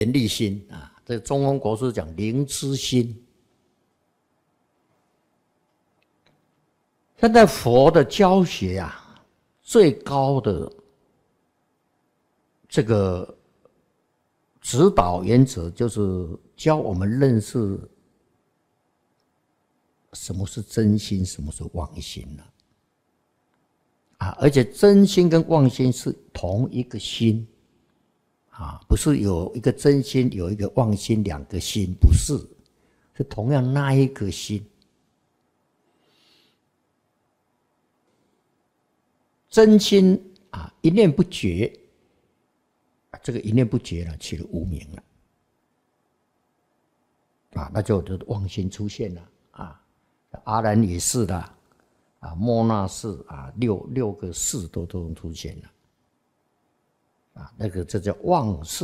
严立心啊，这中峰国师讲灵知心。现在佛的教学啊，最高的这个指导原则就是教我们认识什么是真心，什么是妄心而且真心跟妄心是同一个心不是有一个真心有一个妄心两个心，不是，是同样那一个心。真心一念不绝，这个一念不绝了，起了无明了那就妄心出现了阿兰也是的莫那是六个事都出现了那个这叫妄事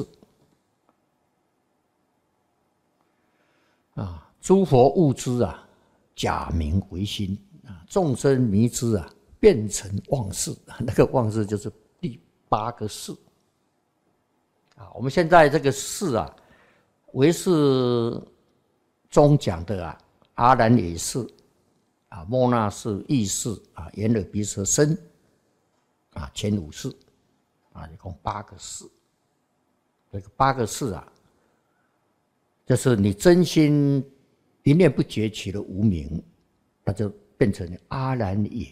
诸佛悟之假名为心众生迷之变成妄事，那个妄事就是第8个事我们现在这个事唯识中讲的阿兰也是莫那是意识眼耳鼻舌身前5识一共8个事。这个8个事就是你真心一念不觉起了无明，那就变成了阿兰也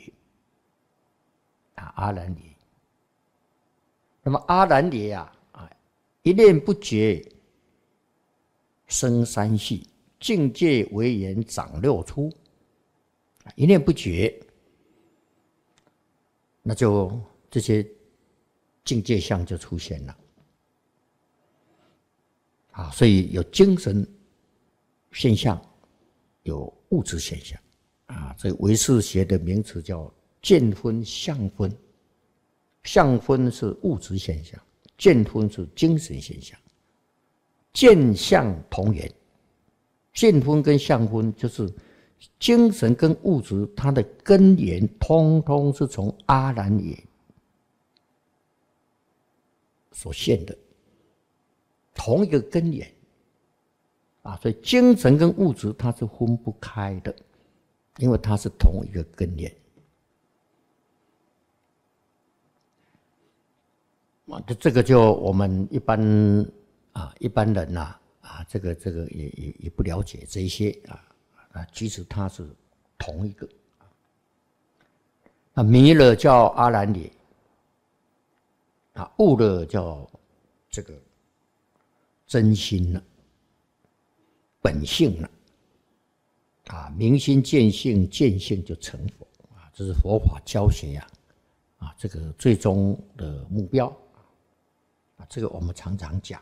阿兰也。那么阿兰也一念不觉生3系，境界为言长6出。一念不觉，那就这些境界相就出现了所以有精神现象，有物质现象这唯识学的名词叫见分相分。相分是物质现象，见分是精神现象。见相同源，见分跟相分就是精神跟物质，它的根源通通是从阿兰也所现的，同一个根源所以精神跟物质它是分不开的，因为它是同一个根源这个就我们一般人这个也不了解这些其实它是同一个迷了叫阿兰也悟了叫这个真心了，本性了明心见性，见性就成佛这是佛法教学这个最终的目标这个我们常常讲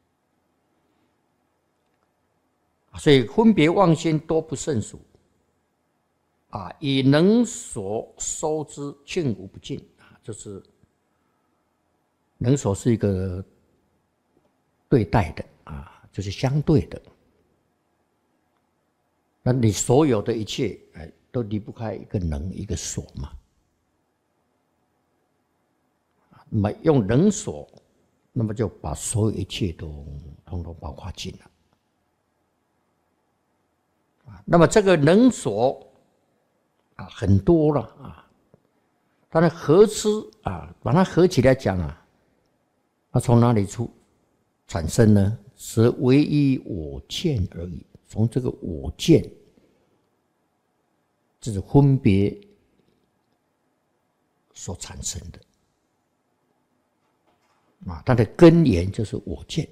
所以分别妄心多不胜数以能所收之尽无不尽就是能所是一个对待的就是相对的，那你所有的一切都离不开一个能一个所嘛。那么用能所，那么就把所有一切都统统包括进了那么这个能所很多了当然合之把它合起来讲它从哪里产生呢？是唯一我见而已，从这个我见，这是分别所产生的它的根源就是我见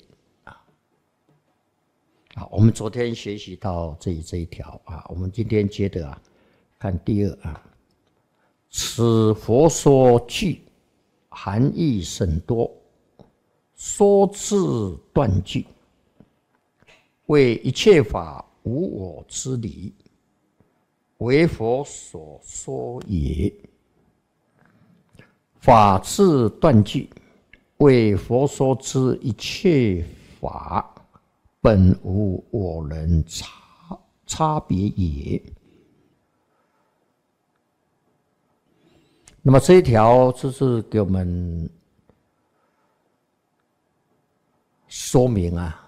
我们昨天学习到这一条我们今天接着看第2此佛说句含义甚多，说字断句，为一切法无我之理，为佛所说也。法字断句，为佛说之一切法本无我人差别也。那么这一条就是给我们说明啊，